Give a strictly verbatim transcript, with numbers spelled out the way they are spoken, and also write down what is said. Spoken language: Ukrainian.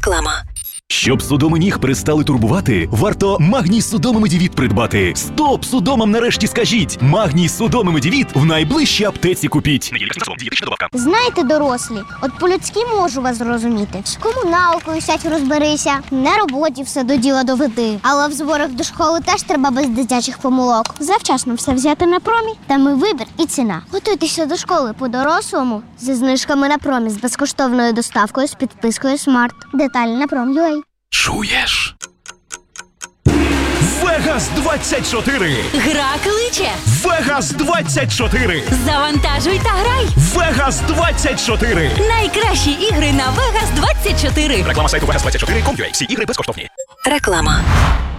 Реклама. Щоб судоми ніг перестали турбувати, варто Магній Судоми Медівіт придбати. Стоп судомам нарешті скажіть! Магній Судоми Медівіт в найближчій аптеці купіть. Знаєте, дорослі, от по-людськи можу вас зрозуміти. З комуналкою сядь розберися, на роботі все до діла доведи. Але в зборах до школи теж треба без дитячих помилок. Завчасно все взяти на промі, там і вибір, і ціна. Готуйтеся до школи по-дорослому зі знижками на промі, з безкоштовною доставкою, з підпискою Смарт. Деталі на пром.ua. Чуєш? Вегас двадцять чотири! Гра кличе. Вегас двадцять чотири! Завантажуй та грай. Вегас двадцять чотири! Найкращі ігри на Вегас двадцять чотири. Реклама сайту вегас двадцять чотири крапка ком крапка ю а. Всі ігри безкоштовні. Реклама.